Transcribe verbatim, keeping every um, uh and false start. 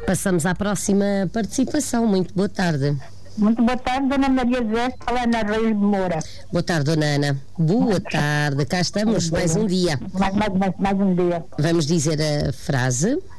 Passamos à próxima participação. Muito boa tarde. Muito boa tarde, Dona Maria José, fala Ana Reis de Moura. Boa tarde, Dona Ana. Boa tarde, cá estamos, mais um dia. Mais, mais, mais, mais um dia. Vamos dizer a frase.